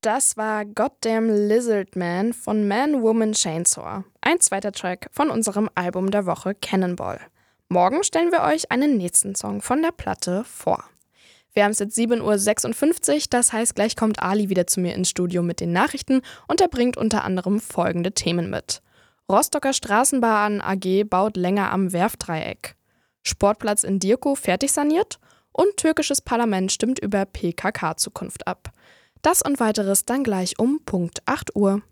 Das war Goddamn Lizard Man von Man, Woman, Chainsaw. Ein zweiter Track von unserem Album der Woche Cannonball. Morgen stellen wir euch einen nächsten Song von der Platte vor. Wir haben es jetzt 7:56 Uhr, das heißt, gleich kommt Ali wieder zu mir ins Studio mit den Nachrichten und er bringt unter anderem folgende Themen mit. Rostocker Straßenbahn AG baut länger am Werftdreieck. Sportplatz in Dirkow fertig saniert und türkisches Parlament stimmt über PKK-Zukunft ab. Das und weiteres dann gleich um Punkt 8 Uhr.